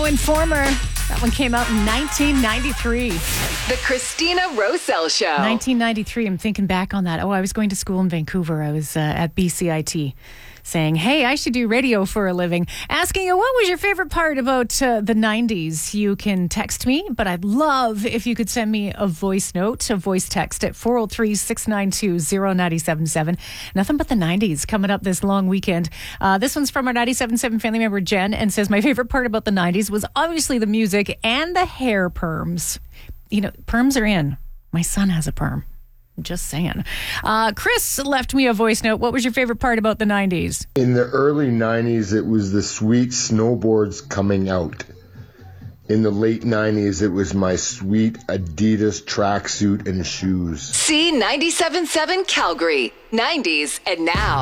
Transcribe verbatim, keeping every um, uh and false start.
No Informer. That one came out in nineteen ninety-three. The Christina Roselle Show. nineteen ninety-three. I'm thinking back on that. Oh, I was going to school in Vancouver. I was uh, at B C I T saying, hey, I should do radio for a living. Asking you, what was your favorite part about uh, the nineties? You can text me, but I'd love if you could send me a voice note, a voice text at four oh three, six nine two, oh nine seven seven. Nothing but the nineties coming up this long weekend. Uh, this one's from our ninety-seven point seven family member, Jen, and says, my favorite part about the nineties was obviously the music and the hair perms. You know, perms are in. My son has a perm. Just saying. Uh, Chris left me a voice note. What was your favorite part about the nineties? In the early nineties, it was the sweet snowboards coming out. In the late nineties, it was my sweet Adidas tracksuit and shoes. C ninety-seven point seven Calgary, nineties and now.